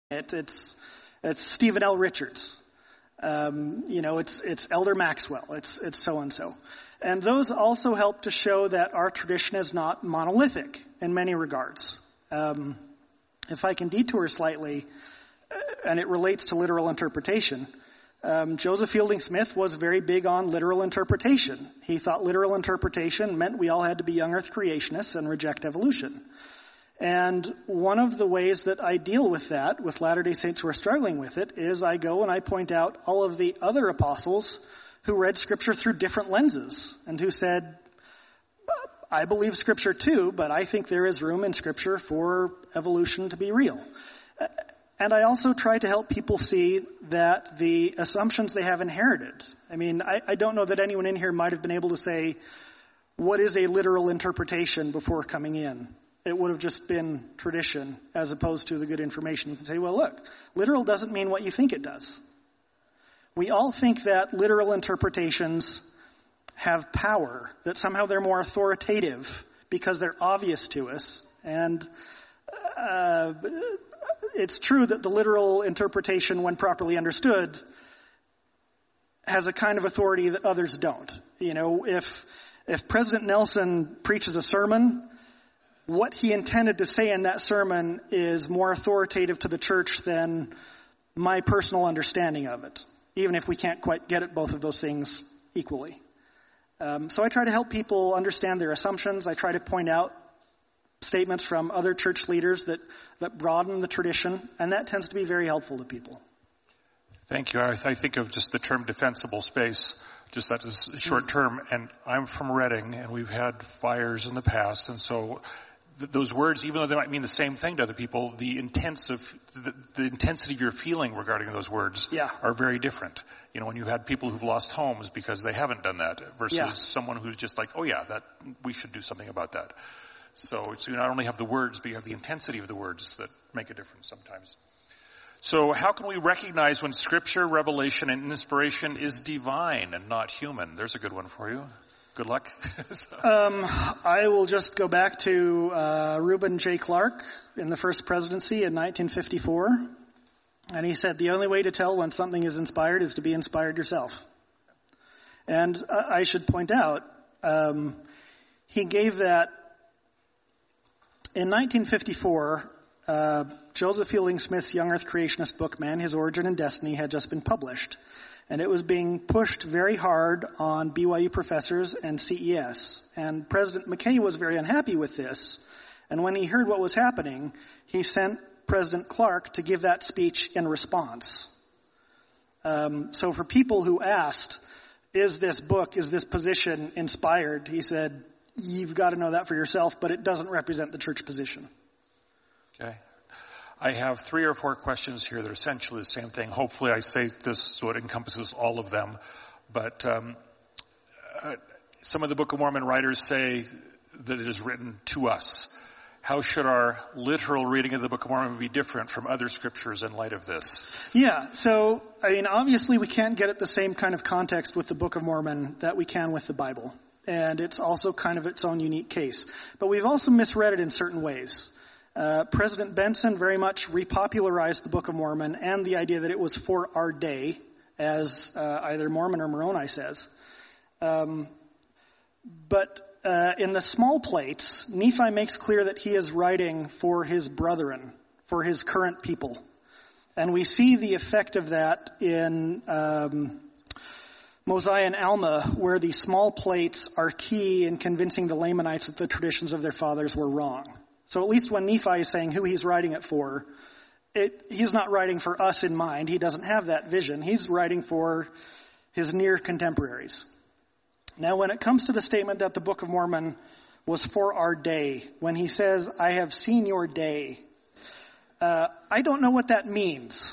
It's Stephen L. Richards. It's Elder Maxwell. It's so-and-so. And those also help to show that our tradition is not monolithic in many regards. If I can detour slightly, and it relates to literal interpretation, Joseph Fielding Smith was very big on literal interpretation. He thought literal interpretation meant we all had to be young earth creationists and reject evolution. And one of the ways that I deal with that, with Latter-day Saints who are struggling with it, is I go and I point out all of the other apostles who read Scripture through different lenses and who said, I believe Scripture too, but I think there is room in Scripture for evolution to be real. And I also try to help people see that the assumptions they have inherited. I mean, I don't know that anyone in here might have been able to say, what is a literal interpretation before coming in? It would have just been tradition as opposed to the good information. You can say, well, look, literal doesn't mean what you think it does. We all think that literal interpretations have power, that somehow they're more authoritative because they're obvious to us. And it's true that the literal interpretation, when properly understood, has a kind of authority that others don't. You know, if President Nelson preaches a sermon, what he intended to say in that sermon is more authoritative to the church than my personal understanding of it, even if we can't quite get at both of those things equally. So I try to help people understand their assumptions. I try to point out statements from other church leaders that broaden the tradition, and that tends to be very helpful to people. Thank you. I think of just the term defensible space, just that is short term, and I'm from Reading, and we've had fires in the past, and so those words, even though they might mean the same thing to other people, the intensity of your feeling regarding those words are very different. You know, when you had people who've lost homes because they haven't done that versus someone who's just like, oh yeah, that we should do something about that. So you not only have the words, but you have the intensity of the words that make a difference sometimes. So how can we recognize when Scripture, revelation, and inspiration is divine and not human? There's a good one for you. Good luck. I will just go back to Reuben J. Clark in the first presidency in 1954. And he said, the only way to tell when something is inspired is to be inspired yourself. And I should point out, he gave that in 1954, Joseph Fielding Smith's Young Earth Creationist book, Man, His Origin and Destiny, had just been published. And it was being pushed very hard on BYU professors and CES. And President McKay was very unhappy with this. And when he heard what was happening, he sent President Clark to give that speech in response. So for people who asked, is this position inspired? He said, you've got to know that for yourself, but it doesn't represent the church position. Okay. I have 3 or 4 questions here that are essentially the same thing. Hopefully I say this so it encompasses all of them. But some of the Book of Mormon writers say that it is written to us. How should our literal reading of the Book of Mormon be different from other scriptures in light of this? Yeah, so, I mean, obviously we can't get at the same kind of context with the Book of Mormon that we can with the Bible. And it's also kind of its own unique case. But we've also misread it in certain ways. President Benson very much repopularized the Book of Mormon and the idea that it was for our day, as either Mormon or Moroni says. But in the small plates, Nephi makes clear that he is writing for his brethren, for his current people. And we see the effect of that in Mosiah and Alma, where the small plates are key in convincing the Lamanites that the traditions of their fathers were wrong. So at least when Nephi is saying who he's writing it for, he's not writing for us in mind. He doesn't have that vision. He's writing for his near contemporaries. Now, when it comes to the statement that the Book of Mormon was for our day, when he says, I have seen your day, I don't know what that means.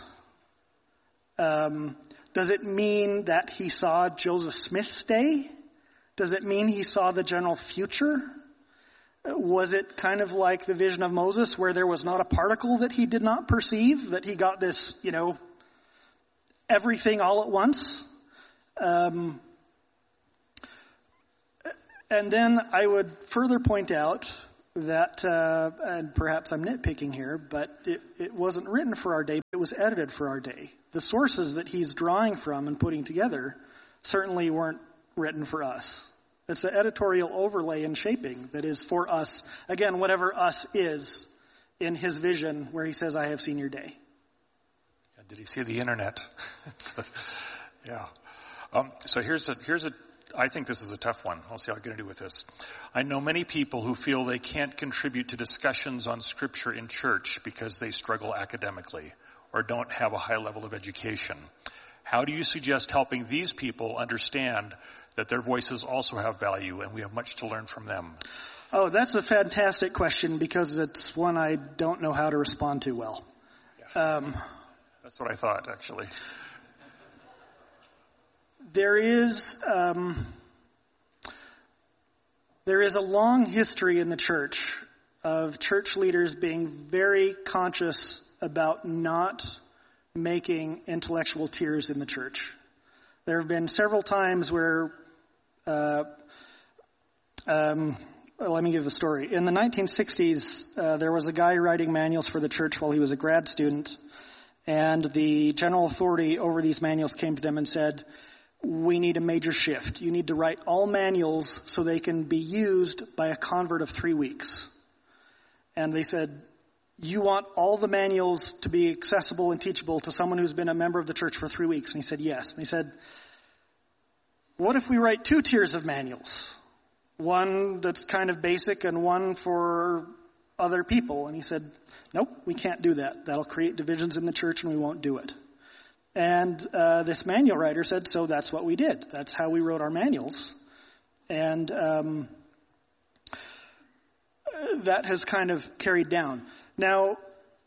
Does it mean that he saw Joseph Smith's day? Does it mean he saw the general future? Was it kind of like the vision of Moses where there was not a particle that he did not perceive, that he got this, everything all at once? And then I would further point out that, and perhaps I'm nitpicking here, but it wasn't written for our day, but it was edited for our day. The sources that he's drawing from and putting together certainly weren't written for us. It's the editorial overlay and shaping that is for us. Again, whatever us is in his vision where he says, I have seen your day. Did he see the internet? Yeah. So here's a, I think this is a tough one. I'll see how I'm going to do with this. I know many people who feel they can't contribute to discussions on Scripture in church because they struggle academically or don't have a high level of education. How do you suggest helping these people understand that their voices also have value and we have much to learn from them? Oh, that's a fantastic question because it's one I don't know how to respond to well. Yeah. That's what I thought, actually. There is a long history in the church of church leaders being very conscious about not making intellectual tiers in the church. There have been several times where, let me give a story. In the 1960s, there was a guy writing manuals for the church while he was a grad student, and the general authority over these manuals came to them and said, we need a major shift. You need to write all manuals so they can be used by a convert of 3 weeks. And they said, you want all the manuals to be accessible and teachable to someone who's been a member of the church for 3 weeks? And he said, yes. And he said, what if we write 2 tiers of manuals? One that's kind of basic and one for other people. And he said, nope, we can't do that. That'll create divisions in the church and we won't do it. And this manual writer said, so that's what we did. That's how we wrote our manuals. And that has kind of carried down. Now,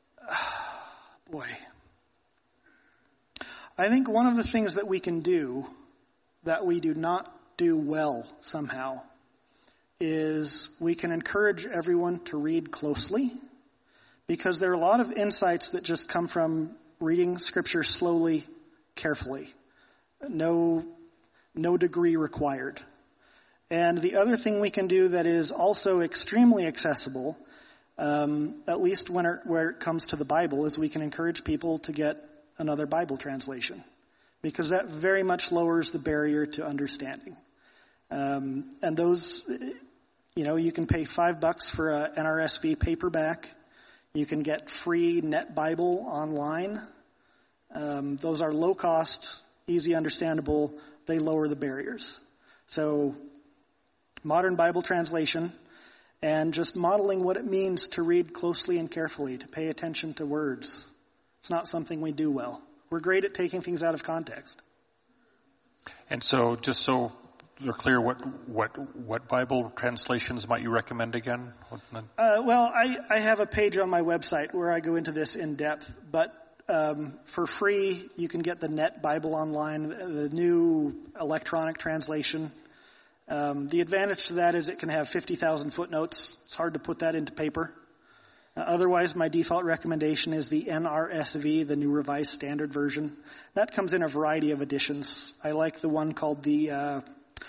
I think one of the things that we can do that we do not do well somehow is we can encourage everyone to read closely, because there are a lot of insights that just come from reading Scripture slowly, carefully. No degree required. And the other thing we can do that is also extremely accessible, at least where it comes to the Bible, is we can encourage people to get another Bible translation, because that very much lowers the barrier to understanding. And those, you can pay $5 for an NRSV paperback. You can get free Net Bible online. Those are low cost, easy understandable. They lower the barriers. So modern Bible translation and just modeling what it means to read closely and carefully, to pay attention to words. It's not something we do well. We're great at taking things out of context. And so, just so we're clear, what Bible translations might you recommend again? Well, I have a page on my website where I go into this in depth, but for free, you can get the Net Bible online, the new electronic translation. The advantage to that is it can have 50,000 footnotes. It's hard to put that into paper. Otherwise, my default recommendation is the NRSV, the New Revised Standard Version. That comes in a variety of editions. I like the one called the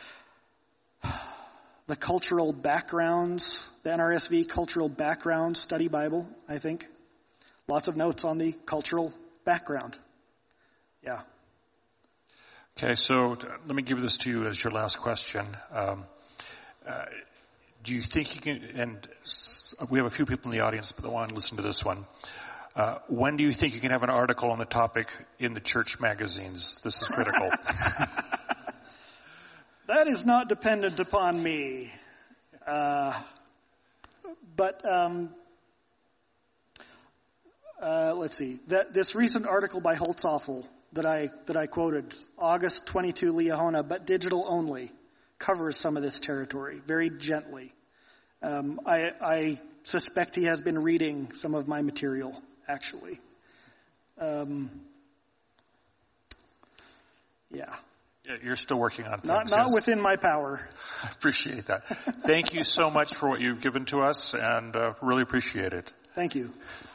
Cultural Backgrounds, the NRSV Cultural Background Study Bible, I think. Lots of notes on the cultural background. Yeah. Okay, so let me give this to you as your last question. Do you think you can, and we have a few people in the audience that want to listen to this one. When do you think you can have an article on the topic in the church magazines? This is critical. That is not dependent upon me. But let's see. This recent article by Holtzapfel that I quoted, August 22 Liahona, but digital only, covers some of this territory very gently. I suspect he has been reading some of my material, actually. Yeah. You're still working on things. Not yes. within my power. I appreciate that. Thank you so much for what you've given to us, and really appreciate it. Thank you.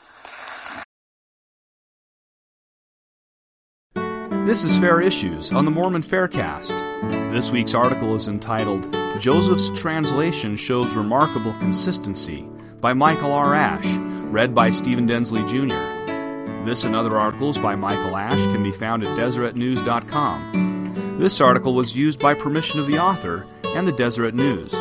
This is Fair Issues on the Mormon Faircast. This week's article is entitled, Joseph's Translation Shows Remarkable Consistency, by Michael R. Ash, read by Stephen Densley Jr. This and other articles by Michael Ash can be found at DeseretNews.com. This article was used by permission of the author and the Deseret News.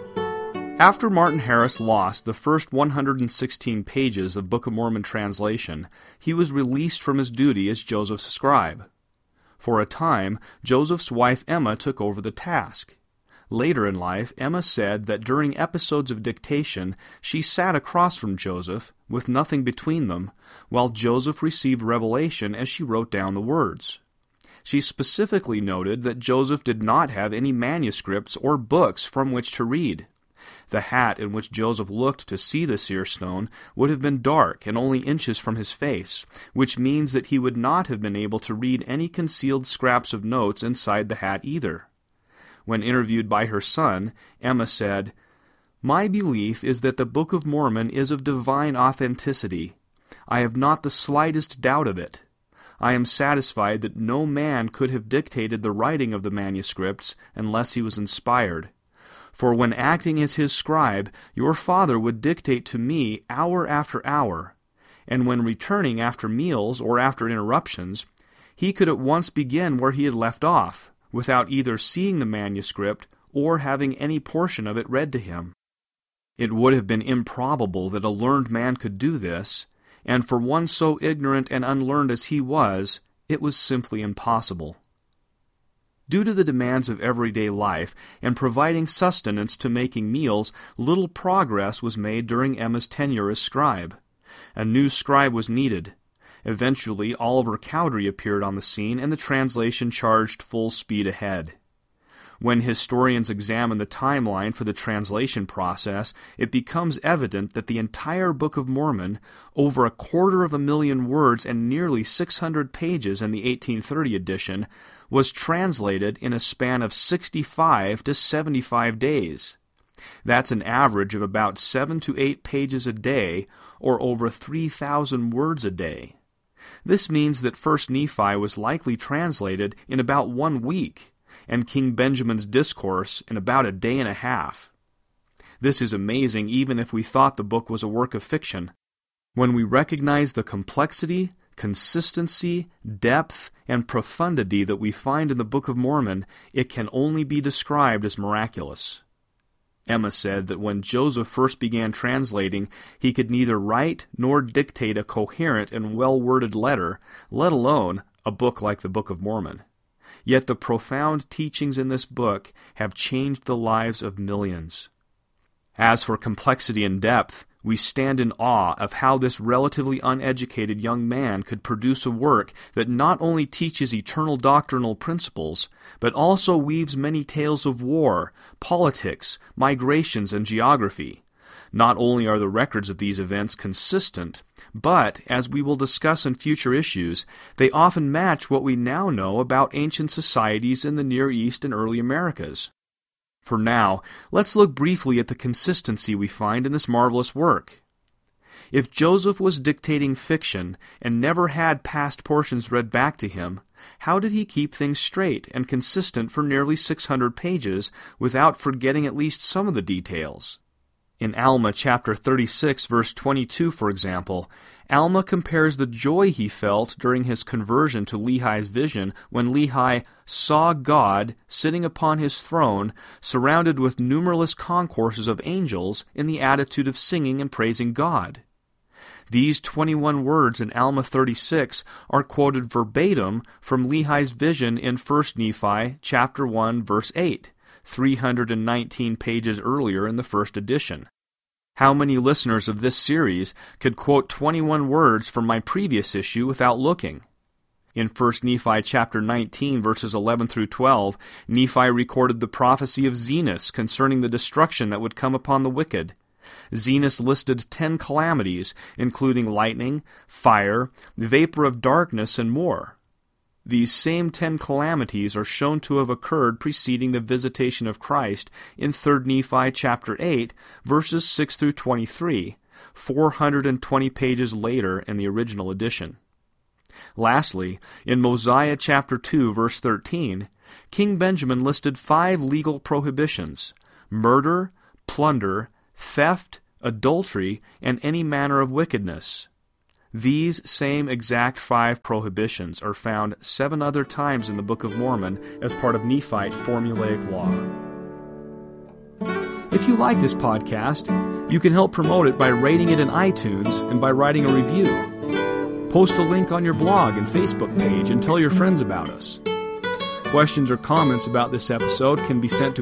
After Martin Harris lost the first 116 pages of Book of Mormon translation, he was released from his duty as Joseph's scribe. For a time, Joseph's wife Emma took over the task. Later in life, Emma said that during episodes of dictation, she sat across from Joseph, with nothing between them, while Joseph received revelation as she wrote down the words. She specifically noted that Joseph did not have any manuscripts or books from which to read. The hat in which Joseph looked to see the seer stone would have been dark and only inches from his face, which means that he would not have been able to read any concealed scraps of notes inside the hat either. When interviewed by her son, Emma said, "My belief is that the Book of Mormon is of divine authenticity. I have not the slightest doubt of it. I am satisfied that no man could have dictated the writing of the manuscripts unless he was inspired. For when acting as his scribe, your father would dictate to me hour after hour, and when returning after meals or after interruptions, he could at once begin where he had left off, without either seeing the manuscript or having any portion of it read to him. It would have been improbable that a learned man could do this, and for one so ignorant and unlearned as he was, it was simply impossible." Due to the demands of everyday life and providing sustenance to making meals, little progress was made during Emma's tenure as scribe. A new scribe was needed. Eventually, Oliver Cowdery appeared on the scene, and the translation charged full speed ahead. When historians examine the timeline for the translation process, it becomes evident that the entire Book of Mormon, over 250,000 words and nearly 600 pages in the 1830 edition, was translated in a span of 65 to 75 days. That's an average of about 7 to 8 pages a day, or over 3,000 words a day. This means that 1 Nephi was likely translated in about 1 week, and King Benjamin's Discourse in about a day and a half. This is amazing even if we thought the book was a work of fiction. When we recognize the complexity, consistency, depth, and profundity that we find in the Book of Mormon, it can only be described as miraculous. Emma said that when Joseph first began translating, he could neither write nor dictate a coherent and well-worded letter, let alone a book like the Book of Mormon. Yet the profound teachings in this book have changed the lives of millions. As for complexity and depth, we stand in awe of how this relatively uneducated young man could produce a work that not only teaches eternal doctrinal principles, but also weaves many tales of war, politics, migrations, and geography. Not only are the records of these events consistent, but, as we will discuss in future issues, they often match what we now know about ancient societies in the Near East and early Americas. For now, let's look briefly at the consistency we find in this marvelous work. If Joseph was dictating fiction and never had past portions read back to him, how did he keep things straight and consistent for nearly 600 pages without forgetting at least some of the details? In Alma chapter 36, verse 22, for example, Alma compares the joy he felt during his conversion to Lehi's vision when Lehi saw God sitting upon his throne, surrounded with numberless concourses of angels in the attitude of singing and praising God. These 21 words in Alma 36 are quoted verbatim from Lehi's vision in 1 Nephi chapter 1, verse 8, 319 pages earlier in the first edition. How many listeners of this series could quote 21 words from my previous issue without looking? In 1 Nephi chapter 19, verses 11 through 12, Nephi recorded the prophecy of Zenos concerning the destruction that would come upon the wicked. Zenos listed 10 calamities, including lightning, fire, the vapor of darkness, and more. These same 10 calamities are shown to have occurred preceding the visitation of Christ in 3 Nephi chapter 8, verses 6 through 23, 420 pages later in the original edition. Lastly, in Mosiah chapter 2, verse 13, King Benjamin listed 5 legal prohibitions: murder, plunder, theft, adultery, and any manner of wickedness. These same exact 5 prohibitions are found 7 other times in the Book of Mormon as part of Nephite formulaic law. If you like this podcast, you can help promote it by rating it in iTunes and by writing a review. Post a link on your blog and Facebook page and tell your friends about us. Questions or comments about this episode can be sent to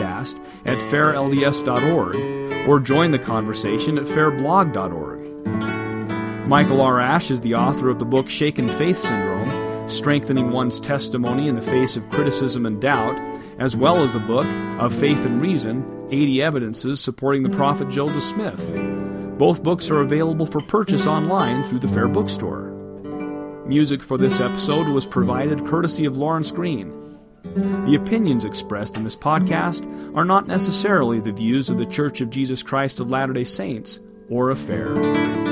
podcast@fairlds.org or join the conversation at fairblog.org. Michael R. Ash is the author of the book Shaken Faith Syndrome, Strengthening One's Testimony in the Face of Criticism and Doubt, as well as the book Of Faith and Reason, 80 Evidences Supporting the Prophet Joseph Smith. Both books are available for purchase online through the Fair Bookstore. Music for this episode was provided courtesy of Lawrence Green. The opinions expressed in this podcast are not necessarily the views of the Church of Jesus Christ of Latter-day Saints or of Fair.